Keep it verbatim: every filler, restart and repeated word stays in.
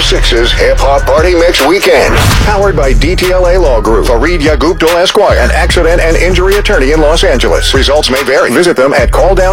six's Hip Hop Party Mix Weekend. Powered by D T L A Law Group, Fareed Yaguptal Esquire, an accident and injury attorney in Los Angeles. Results may vary. Visit them at call down